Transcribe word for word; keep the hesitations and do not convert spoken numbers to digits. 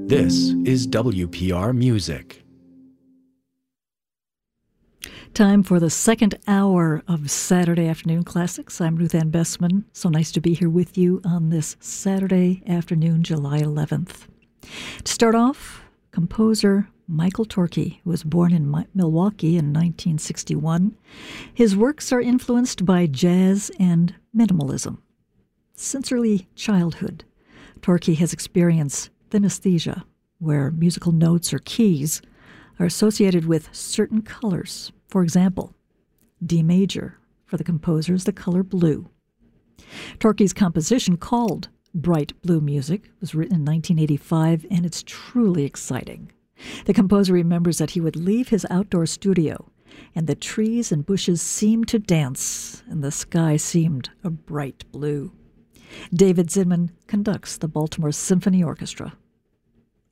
This is W P R Music. Time for the second hour of Saturday Afternoon Classics. I'm Ruth Ann Bessman. So nice to be here with you on this Saturday afternoon, July eleventh. To start off, composer Michael Torke, who was born in Mi- Milwaukee in nineteen sixty-one. His works are influenced by jazz and minimalism. Since early childhood, Torke has experienced synesthesia, where musical notes or keys are associated with certain colors. For example, D major for the composer is the color blue. Torke's composition, called Bright Blue Music, was written in nineteen eighty-five, and it's truly exciting. The composer remembers that he would leave his outdoor studio, and the trees and bushes seemed to dance, and the sky seemed a bright blue. David Zinman conducts the Baltimore Symphony Orchestra.